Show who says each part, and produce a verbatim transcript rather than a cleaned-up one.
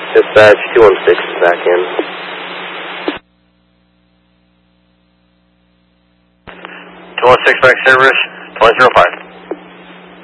Speaker 1: Dispatch two one six is back in.
Speaker 2: two one six back service, twenty zero five.